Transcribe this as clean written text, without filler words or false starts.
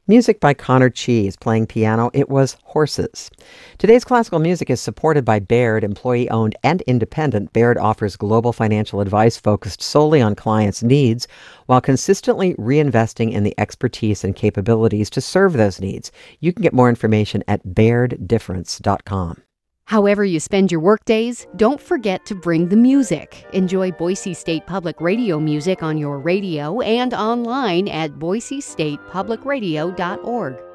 Music by Connor Cheese, playing piano. It was Horses. Today's classical music is supported by Baird, employee-owned and independent. Baird offers global financial advice focused solely on clients' needs while consistently reinvesting in the expertise and capabilities to serve those needs. You can get more information at bairddifference.com. However you spend your workdays, don't forget to bring the music. Enjoy Boise State Public Radio music on your radio and online at boisestatepublicradio.org.